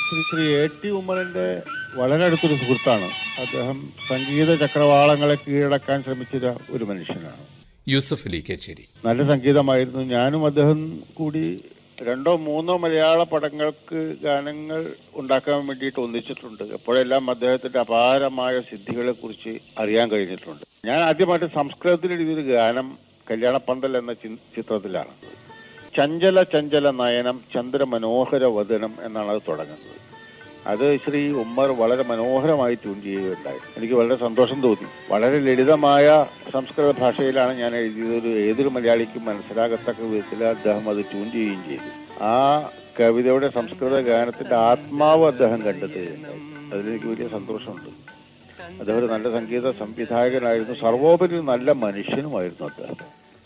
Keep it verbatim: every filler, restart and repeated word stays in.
Shri Shri A T ഉമ്മറിന്റെ വളരെ അടുത്തൊരു സുഹൃത്താണ്. അദ്ദേഹം സംഗീത ചക്രവാളങ്ങളെ കീഴടക്കാൻ ശ്രമിച്ച ഒരു മനുഷ്യനാണ്. യൂസഫ് അലി കേച്ചേരി. നല്ല സംഗീതമായിരുന്നു. ഞാനും അദ്ദേഹം കൂടി രണ്ടോ മൂന്നോ മലയാള പടങ്ങൾക്ക് ഗാനങ്ങൾ ഉണ്ടാക്കാൻ വേണ്ടിയിട്ട് ഒന്നിച്ചിട്ടുണ്ട്. എപ്പോഴെല്ലാം അദ്ദേഹത്തിന്റെ അപാരമായ സിദ്ധികളെ കുറിച്ച് അറിയാൻ കഴിഞ്ഞിട്ടുണ്ട്. ഞാൻ ആദ്യമായിട്ട് സംസ്കൃതത്തിൽ എഴുതിയൊരു ഗാനം കല്യാണപ്പന്തൽ എന്ന ചിത്രത്തിലാണ്. ചഞ്ചല ചഞ്ചല നയനം ചന്ദ്ര മനോഹര വദനം എന്നാണ് അത് തുടങ്ങുന്നത്. അത് ശ്രീ ഉമ്മർ വളരെ മനോഹരമായി ട്യൂൺ ചെയ്യുകയുണ്ടായി. എനിക്ക് വളരെ സന്തോഷം തോന്നി. വളരെ ലളിതമായ സംസ്കൃത ഭാഷയിലാണ് ഞാൻ എഴുതിയത്. ഏതൊരു മലയാളിക്കും മനസ്സിലാകത്തക്ക വിധത്തിൽ അദ്ദേഹം അത് ട്യൂൺ ചെയ്യുകയും ചെയ്തു. ആ കവിതയുടെ സംസ്കൃത ഗാനത്തിന്റെ ആത്മാവ് അദ്ദേഹം കണ്ടെത്തുകയുണ്ടായി. അതിലെനിക്ക് വലിയ സന്തോഷമുണ്ട്. അദ്ദേഹം ഒരു നല്ല സംഗീത സംവിധായകനായിരുന്നു. സർവോപരി നല്ല മനുഷ്യനുമായിരുന്നു അദ്ദേഹം.